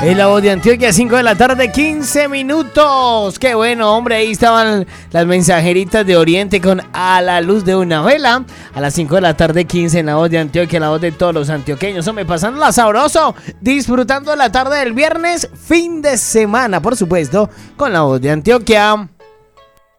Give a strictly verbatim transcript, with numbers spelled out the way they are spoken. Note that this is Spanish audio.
En la voz de Antioquia, cinco de la tarde, quince minutos. Qué bueno, hombre, ahí estaban las mensajeritas de Oriente con A la luz de una vela. A las cinco de la tarde, quince en la voz de Antioquia, la voz de todos los antioqueños. Hombre, pasándola sabroso, disfrutando la tarde del viernes, fin de semana, por supuesto, con la voz de Antioquia.